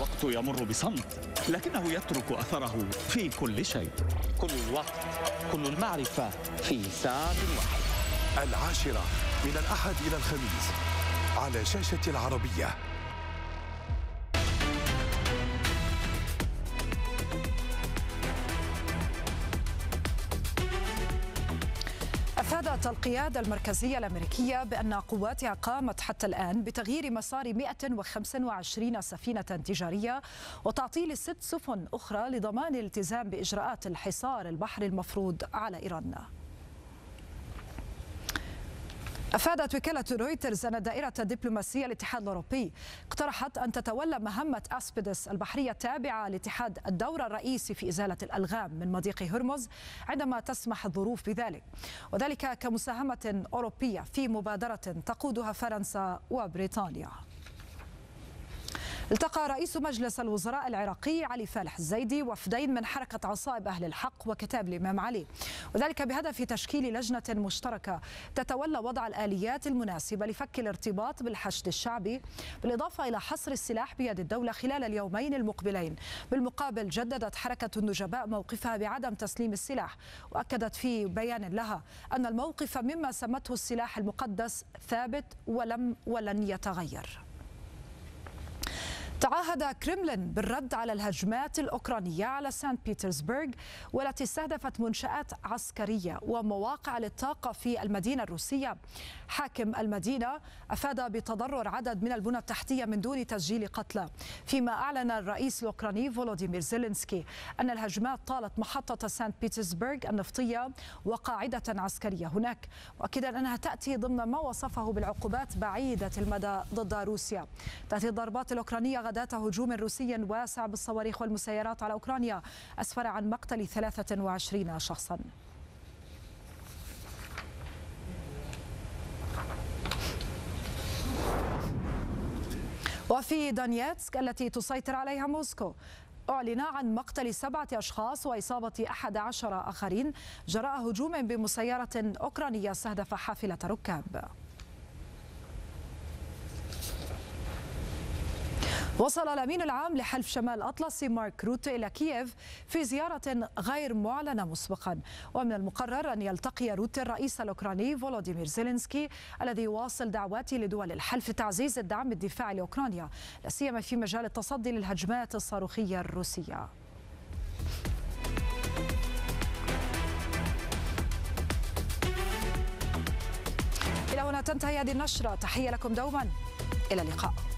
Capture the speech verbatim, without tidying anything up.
الوقت يمر بصمت، لكنه يترك أثره في كل شيء. كل الوقت، كل المعرفة في ساعة واحدة. العاشرة من الأحد إلى الخميس على شاشة العربية. أفادت القيادة المركزية الأمريكية بأن قواتها قامت حتى الآن بتغيير مسار مئة وخمسة وعشرين سفينة تجارية وتعطيل ست سفن أخرى لضمان الالتزام بإجراءات الحصار البحري المفروض على إيران. أفادت وكالة رويترز أن دائرة الدبلوماسية الاتحاد الأوروبي اقترحت أن تتولى مهمة أسبيدس البحرية التابعة لاتحاد الدور الرئيسي في إزالة الألغام من مضيق هرمز عندما تسمح الظروف بذلك، وذلك كمساهمة أوروبية في مبادرة تقودها فرنسا وبريطانيا. التقى رئيس مجلس الوزراء العراقي علي فالح الزيدي وفدين من حركة عصائب أهل الحق وكتاب الإمام علي، وذلك بهدف تشكيل لجنة مشتركة تتولى وضع الآليات المناسبة لفك الارتباط بالحشد الشعبي، بالإضافة إلى حصر السلاح بيد الدولة خلال اليومين المقبلين. بالمقابل جددت حركة النجباء موقفها بعدم تسليم السلاح، وأكدت في بيان لها أن الموقف مما سمته السلاح المقدس ثابت ولم ولن يتغير. تعهد كريملين بالرد على الهجمات الأوكرانية على سانت بيترسبرغ والتي استهدفت منشآت عسكرية ومواقع للطاقة في المدينة الروسية. حاكم المدينة أفاد بتضرر عدد من البنى التحتية من دون تسجيل قتلى، فيما أعلن الرئيس الأوكراني فولوديمير زيلينسكي أن الهجمات طالت محطة سانت بيترسبرغ النفطية وقاعدة عسكرية هناك، مؤكدا أنها تأتي ضمن ما وصفه بالعقوبات بعيدة المدى ضد روسيا. تأتي الضربات الأوكرانية غداة هجوم روسي واسع بالصواريخ والمسيرات على أوكرانيا أسفر عن مقتل ثلاثة وعشرين شخصا. وفي دونيتسك التي تسيطر عليها موسكو أعلن عن مقتل سبعة أشخاص وإصابة أحد عشر آخرين جراء هجوم بمسيرة أوكرانية استهدف حافلة ركاب. وصل الأمين العام لحلف شمال الأطلسي مارك روتي إلى كييف في زيارة غير معلنة مسبقا، ومن المقرر أن يلتقي روتي الرئيس الأوكراني فولوديمير زيلينسكي الذي يواصل دعواته لدول الحلف لتعزيز الدعم الدفاعي لأوكرانيا، لا سيما في مجال التصدي للهجمات الصاروخية الروسية. إلى هنا تنتهي هذه النشرة، تحية لكم دوما، إلى اللقاء.